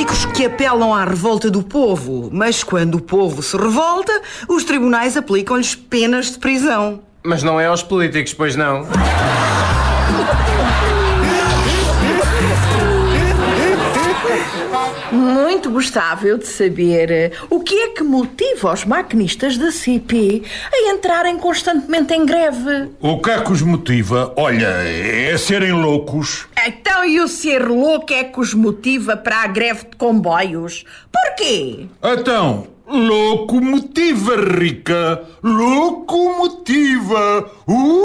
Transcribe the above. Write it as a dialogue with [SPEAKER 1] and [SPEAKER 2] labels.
[SPEAKER 1] políticos que apelam à revolta do povo, mas quando o povo se revolta, os tribunais aplicam-lhes penas de prisão.
[SPEAKER 2] Mas não é aos políticos, pois não?
[SPEAKER 3] Muito gostava eu de saber o que é que motiva os maquinistas da CP a entrarem constantemente em greve.
[SPEAKER 4] O que é que os motiva? Olha, é serem loucos.
[SPEAKER 3] Então, e o ser louco é que os motiva para a greve de comboios? Porquê?
[SPEAKER 4] Então, locomotiva, Rica. Locomotiva.